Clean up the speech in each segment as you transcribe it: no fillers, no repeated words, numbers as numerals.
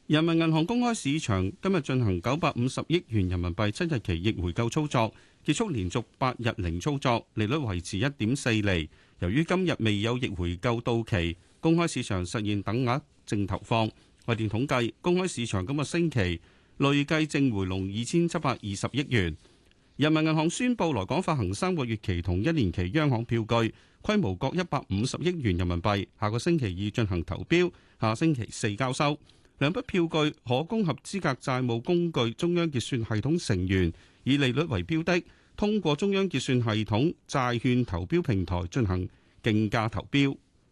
人民銀行公開市場今日進行950億元人民幣7日期逆回購操作，結束連續8日零操作，利率維持1.4厘。由於今日未有逆回購到期，公開市場實現等額淨投放。外電統計，公開市場今個星期累計淨回籠2720億元。人民銀行宣布來港發行3個月期同1年期央行票據，規模各150億元人民幣，下個星期二進行投標，下星期四交收。兩筆票據可供合資格債務工具中央結算系統成員以利率為標的，通過中央結算系統債券投標平台進行競價投標。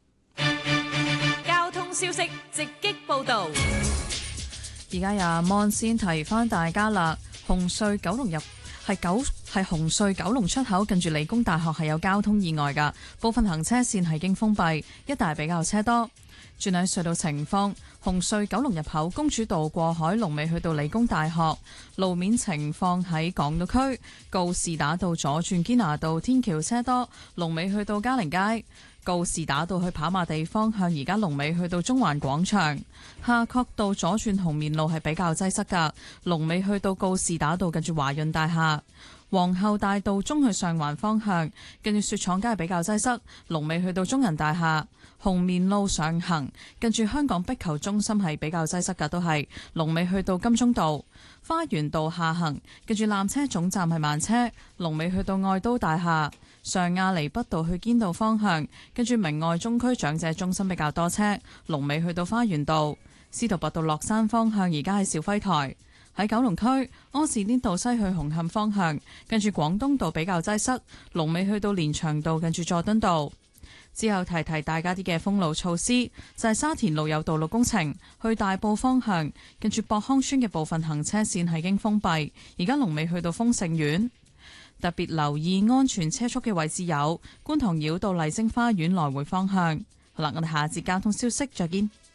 交通消息直擊報道。 而家有Mon先提翻大家啦，紅隧九龍入係紅隧九龍出口近住理工大學係有交通意外㗎，部分行車線係經封閉，一帶比較車多。轉喺隧道情況，紅隧九龍入口公主道過海龍尾去到理工大學，路面情況喺港島區告士打道左轉堅拿道天橋車多，龍尾去到嘉寧街。告士打道去跑馬地方向，而家龍尾去到中環廣場。夏慤道左轉紅棉路係比較擠塞㗎，龍尾去到告士打道近住華潤大廈。皇后大道中去上環方向，跟住雪廠街係比較擠塞，龍尾去到中人大廈。紅棉路上行，跟住香港壁球中心係比較擠塞㗎，都係龍尾去到金鐘道。花園道下行，跟住纜車總站係慢車，龍尾去到愛都大廈。上亞厘畢道去堅道方向，跟住明愛中區長者中心比較多車，龍尾去到花園道。司徒拔道落山方向而家喺肇輝台。喺九龍區柯士甸道西去紅磡方向，跟住廣東道比較擠塞，龍尾去到連翔道近住佐敦道。之後提提大家啲嘅封路措施，就係沙田路有道路工程，去大埔方向，跟住博康村嘅部分行車線係經封閉，而家龍尾去到豐盛苑。特別留意安全車速嘅位置有觀塘繞道麗晶花園來回方向。好啦，我哋下節交通消息再見。